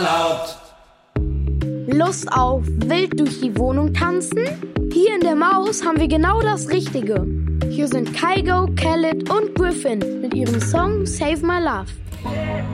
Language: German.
Lust auf wild durch die Wohnung tanzen? Hier in der Maus haben wir genau das Richtige. Hier sind Kygo, Khaled und Griffin mit ihrem Song Save My Love.